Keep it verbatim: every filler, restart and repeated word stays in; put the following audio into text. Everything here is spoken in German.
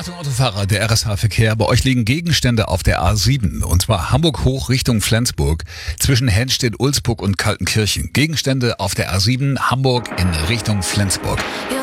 Achtung Autofahrer, der R S H-Verkehr. Bei euch liegen Gegenstände auf der A sieben. Und zwar Hamburg hoch Richtung Flensburg. Zwischen Henstedt, Ulsburg und Kaltenkirchen. Gegenstände auf der A sieben Hamburg in Richtung Flensburg. Ja.